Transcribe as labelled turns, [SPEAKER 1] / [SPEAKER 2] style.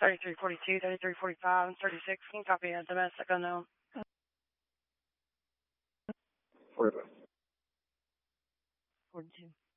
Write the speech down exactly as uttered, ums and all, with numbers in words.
[SPEAKER 1] thirty-three forty-two, thirty-three forty-five, and thirty-six. Can you copy a domestic unknown?
[SPEAKER 2] forty-five.
[SPEAKER 1] forty-two.